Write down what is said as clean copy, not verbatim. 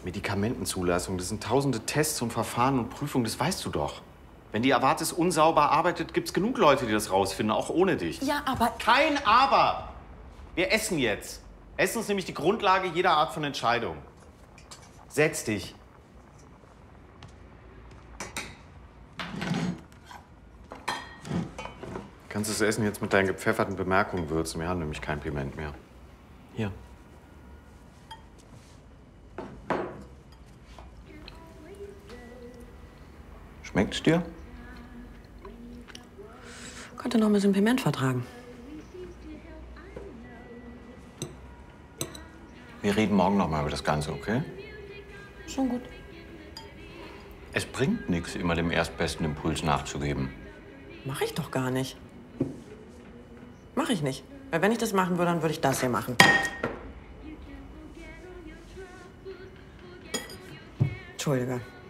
Medikamentenzulassung, das sind tausende Tests und Verfahren und Prüfungen, das weißt du doch. Wenn die Avartis unsauber arbeitet, gibt's genug Leute, die das rausfinden, auch ohne dich. Ja, aber... Kein Aber! Wir essen jetzt. Essen ist nämlich die Grundlage jeder Art von Entscheidung. Setz dich. Kannst das Essen jetzt mit deinen gepfefferten Bemerkungen würzen. Wir haben nämlich kein Piment mehr. Hier. Schmeckt's dir? Könnte noch ein bisschen Piment vertragen. Wir reden morgen noch mal über das Ganze, okay? Schon gut. Es bringt nichts, immer dem erstbesten Impuls nachzugeben. Mach ich doch gar nicht. Mach ich nicht. Weil wenn ich das machen würde, dann würde ich das hier machen. Entschuldige.